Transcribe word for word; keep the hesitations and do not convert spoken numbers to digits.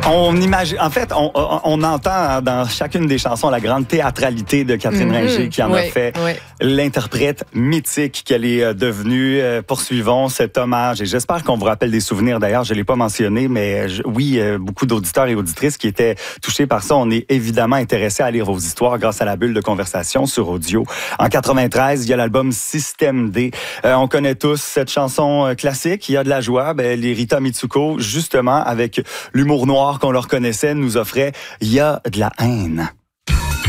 On imagine, en fait, on, on, on entend dans chacune des chansons la grande théâtralité de Catherine mm-hmm. Ringer qui en oui, a fait oui. l'interprète mythique qu'elle est devenue. Poursuivons cet hommage et j'espère qu'on vous rappelle des souvenirs. D'ailleurs, je l'ai pas mentionné, mais je, oui, beaucoup d'auditeurs et auditrices qui étaient touchés par ça. On est évidemment intéressés à lire vos histoires grâce à la bulle de conversation sur audio. En quatre-vingt-treize, il y a l'album Système D. Euh, on connaît tous cette chanson classique. Il y a de la joie. Ben, les Rita Mitsuko, justement, avec l'humour noir qu'on leur connaissait, nous offrait « Il y a de la haine ».